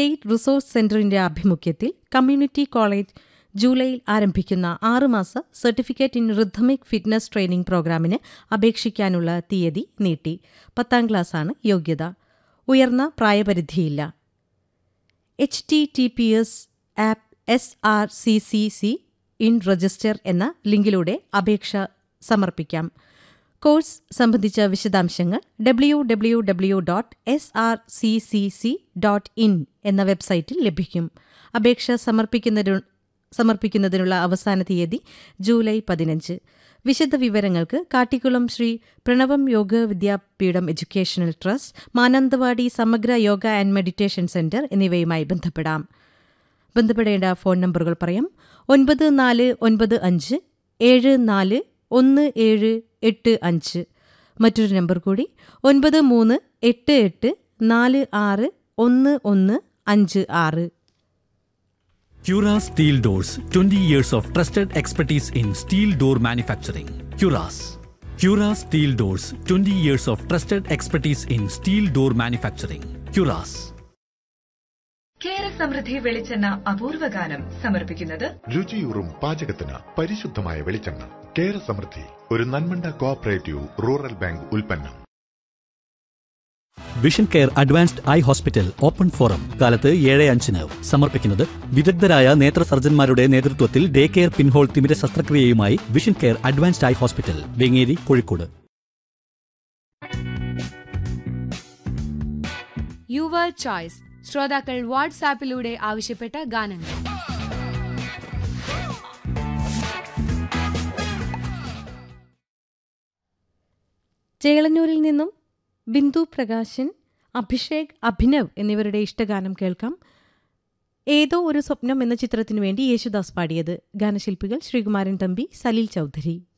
State resource സെന്ററിന്റെ ആഭിമുഖ്യത്തിൽ community college ജൂലൈയിൽ ആരംഭിക്കുന്ന 6 മാസ certificate in rhythmic fitness training പ്രോഗ്രാമിന് അപേക്ഷിക്കാനുള്ള തീയതി നീട്ടി. 10ാം ക്ലാസ്സാണ് യോഗ്യത. ഉയർന്ന പ്രായപരിധിയില്ല. https://srccc in register എന്ന ലിങ്കിലൂടെ അപേക്ഷ സമർപ്പിക്കാം. കോഴ്സ് സംബന്ധിച്ച വിശദാംശങ്ങൾ www.srccc.in എന്ന വെബ്സൈറ്റിൽ ലഭിക്കും. അപേക്ഷ സമർപ്പിക്കുന്നതിനുള്ള അവസാന തീയതി ജൂലൈ 15. വിശദവിവരങ്ങൾക്ക് കാട്ടിക്കുളം ശ്രീ പ്രണവം യോഗ വിദ്യാപീഠം എഡ്യൂക്കേഷണൽ ട്രസ്റ്റ്, മാനന്തവാടി സമഗ്ര യോഗ ആൻഡ് മെഡിറ്റേഷൻ സെന്റർ എന്നിവയുമായി ബന്ധപ്പെടാം. ബന്ധപ്പെടേണ്ട ഫോൺ നമ്പറുകൾ പറയാം. 9495741785. മറ്റൊരു നമ്പർ കൂടി 9388461156. Cura Steel Doors, 20 years of trusted expertise in steel door manufacturing. Cura Steel Doors, 20 years of trusted expertise in steel door manufacturing. Curas. കേര സമൃദ്ധി വെളിച്ചെണ്ണ അപൂർവഗാനം സമർപ്പിക്കുന്നത് രുചിയൂറും പാചകത്തിന് പരിശുദ്ധമായ വെളിച്ചെണ്ണ. കേര സമൃദ്ധി ഒരു നന്മണ്ട കോഓപ്പറേറ്റീവ് റൂറൽ ബാങ്ക് ഉൽപ്പന്നം. Vision care advanced eye hospital open forum കാലത്ത് 7:05 സമർപ്പിക്കുന്നത് വിദഗ്ധരായ നേത്ര സർജന്മാരുടെ നേതൃത്വത്തിൽ ഡേ കെയർ പിൻഹോൾ തിമിര ശസ്ത്രക്രിയയുമായി vision care advanced eye hospital, Vengeri, Kozhikode. Your choice. ശ്രോതാക്കൾ വാട്സാപ്പിലൂടെ ആവശ്യപ്പെട്ട ഗാനങ്ങൾ. ചേളന്നൂരിൽ നിന്നും ബിന്ദു പ്രകാശൻ, അഭിഷേക്, അഭിനവ് എന്നിവരുടെ ഇഷ്ടഗാനം കേൾക്കാം. ഏതോ ഒരു സ്വപ്നം എന്ന ചിത്രത്തിനു വേണ്ടി യേശുദാസ് പാടിയത്. ഗാനശില്പികൾ ശ്രീകുമാരൻ തമ്പി, സലീൽ ചൗധരി.